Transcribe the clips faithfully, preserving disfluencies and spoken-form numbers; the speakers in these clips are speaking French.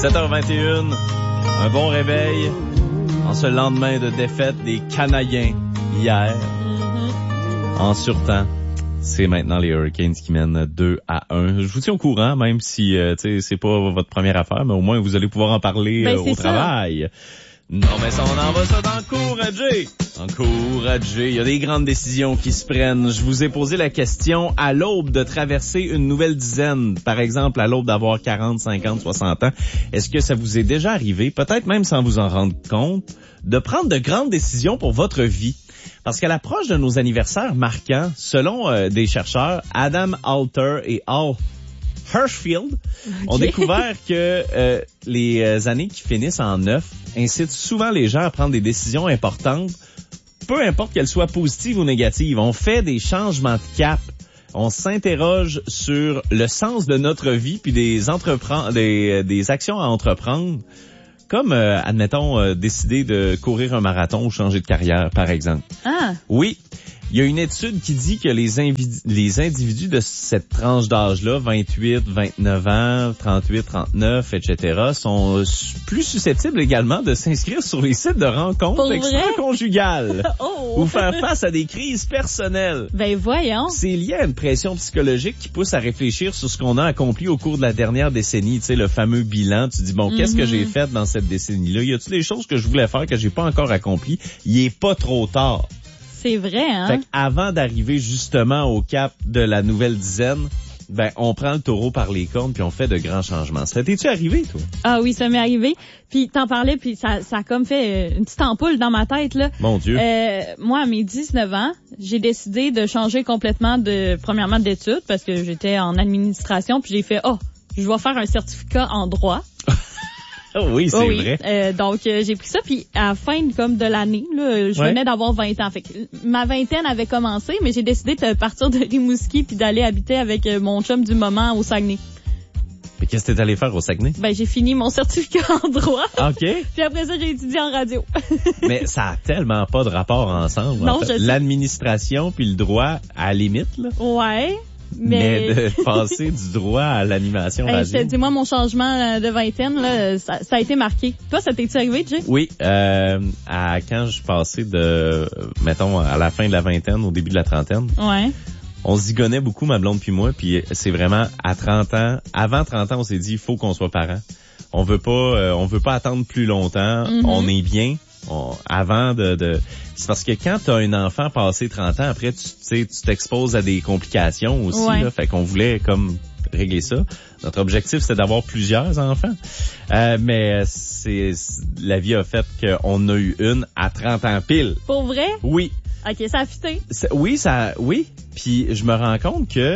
sept heures vingt et une, un bon réveil en ce lendemain de défaite des Canadiens hier. Mm-hmm. En surtemps, c'est maintenant les Hurricanes qui mènent deux à un. Je vous tiens au courant, même si euh, tu sais, c'est pas votre première affaire, mais au moins vous allez pouvoir en parler ben, euh, au ça. travail. Non, mais ça, on envoie ça dans le cours à Jay. En cours à Jay, il y a des grandes décisions qui se prennent. Je vous ai posé la question à l'aube de traverser une nouvelle dizaine. Par exemple, à l'aube d'avoir quarante, cinquante, soixante ans. Est-ce que ça vous est déjà arrivé, peut-être même sans vous en rendre compte, de prendre de grandes décisions pour votre vie? Parce qu'à l'approche de nos anniversaires marquants, selon euh, des chercheurs, Adam Alter et Al Hirschfield okay. ont découvert que euh, les années qui finissent en neuf incitent souvent les gens à prendre des décisions importantes, peu importe qu'elles soient positives ou négatives. On fait des changements de cap. On s'interroge sur le sens de notre vie puis des, entrepren- des, des actions à entreprendre. Comme, euh, admettons, euh, décider de courir un marathon ou changer de carrière, par exemple. Ah. Oui. Il y a une étude qui dit que les, invi- les individus de cette tranche d'âge-là, vingt-huit, vingt-neuf ans, trente-huit, trente-neuf, et cetera, sont plus susceptibles également de s'inscrire sur les sites de rencontres extra-conjugales oh. ou faire face à des crises personnelles. Ben voyons. C'est lié à une pression psychologique qui pousse à réfléchir sur ce qu'on a accompli au cours de la dernière décennie. Tu sais, le fameux bilan. Tu dis, bon, mm-hmm. qu'est-ce que j'ai fait dans cette décennie-là? Y a-t-il des choses que je voulais faire que j'ai pas encore accomplies? Il est pas trop tard. C'est vrai, hein? Fait qu'avant d'arriver justement au cap de la nouvelle dizaine, ben, on prend le taureau par les cornes puis on fait de grands changements. Ça t'es-tu arrivé, toi? Ah oui, ça m'est arrivé. Puis t'en parlais, puis ça, ça a comme fait une petite ampoule dans ma tête, là. Mon Dieu. Euh, moi, à mes dix-neuf ans, j'ai décidé de changer complètement de, premièrement, d'études parce que j'étais en administration puis j'ai fait, oh, je vais faire un certificat en droit. Oh oui, c'est oh oui. vrai. Euh, donc, euh, j'ai pris ça, puis à la fin comme de l'année, là, je ouais. venais d'avoir vingt ans. Fait que ma vingtaine avait commencé, mais j'ai décidé de partir de Rimouski puis d'aller habiter avec mon chum du moment au Saguenay. Mais qu'est-ce que t'es allé faire au Saguenay? Ben, j'ai fini mon certificat en droit. OK. Puis après ça, j'ai étudié en radio. Mais ça a tellement pas de rapport ensemble. Non, en fait. je sais. L'administration puis le droit, à la limite, là. Ouais. Mais... mais de passer du droit à l'animation hey, radio. Je te dis, moi, mon changement de vingtaine, là, ça, ça a été marqué. Toi, ça t'est-tu arrivé, Jay? Oui, euh, à quand je suis passé de, mettons, à la fin de la vingtaine, au début de la trentaine. Ouais. On se zigonnait beaucoup, ma blonde puis moi, puis c'est vraiment à trente ans, avant trente ans, on s'est dit, il faut qu'on soit parents. On veut pas, euh, on veut pas attendre plus longtemps. Mm-hmm. On est bien. On, avant de, de... C'est parce que quand t'as un enfant passé trente ans, après, tu sais, tu t'exposes à des complications aussi, ouais. là. Fait qu'on voulait, comme, régler ça. Notre objectif, c'était d'avoir plusieurs enfants. Euh, mais c'est, la vie a fait qu'on a eu une à trente ans pile. Pour vrai? Oui. OK, ça a fité. Oui, ça, oui. Puis je me rends compte que,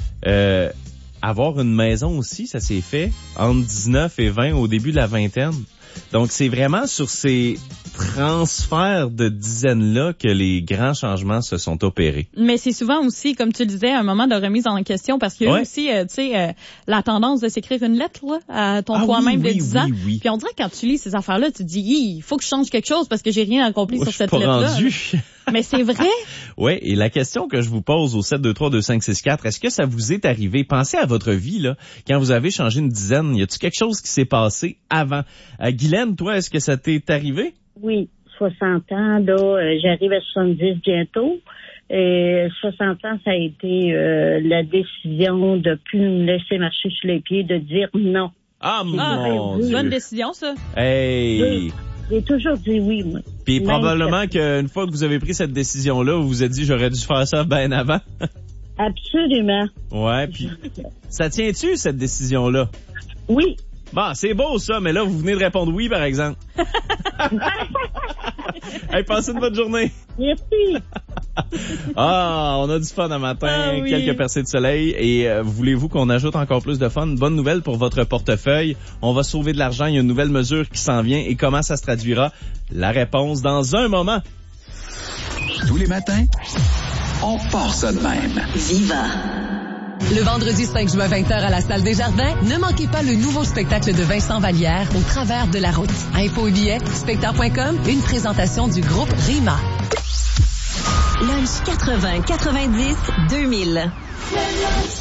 euh, avoir une maison aussi, ça s'est fait entre dix-neuf et vingt au début de la vingtaine. Donc, c'est vraiment sur ces transferts de dizaines-là que les grands changements se sont opérés. Mais c'est souvent aussi, comme tu le disais, un moment de remise en question parce qu'il y a ouais. aussi, euh, tu sais, euh, la tendance de s'écrire une lettre là, à ton ah, toi-même oui, de dix ans. Oui, oui. Puis on dirait que quand tu lis ces affaires-là, tu te dis, il faut que je change quelque chose parce que j'ai rien accompli Moi, sur cette je suis pas lettre-là. rendu. Mais c'est vrai. Oui, et la question que je vous pose au sept deux trois deux cinq six quatre, est-ce que ça vous est arrivé? Pensez à votre vie, là, quand vous avez changé une dizaine. Y a-t-il quelque chose qui s'est passé avant? Euh, Guylaine, toi, est-ce que ça t'est arrivé? Oui, soixante ans, là, euh, j'arrive à soixante-dix bientôt. Et soixante ans, ça a été euh, la décision de plus me laisser marcher sur les pieds, de dire non. Ah, mon Dieu! Bonne décision, ça. Hey! Oui. J'ai toujours dit oui, moi. Puis probablement qu'une fois que vous avez pris cette décision-là, vous vous êtes dit, j'aurais dû faire ça bien avant. Absolument. Ouais, puis ça tient-tu, cette décision-là? Oui. Bon, c'est beau ça, mais là, vous venez de répondre oui, par exemple. Hey, passez une bonne journée. Merci. Ah, on a du fun un matin, ah, oui. quelques percées de soleil. Et euh, voulez-vous qu'on ajoute encore plus de fun? Bonne nouvelle pour votre portefeuille. On va sauver de l'argent. Il y a une nouvelle mesure qui s'en vient. Et comment ça se traduira? La réponse dans un moment. Tous les matins, on part ça de même. Viva! Le vendredi cinq juin vingt heures à la Salle des Jardins, ne manquez pas le nouveau spectacle de Vincent Vallière, Au travers de la route. Info et billets, spectacle point com, une présentation du groupe Rima. Lunch quatre-vingts quatre-vingt-dix deux mille.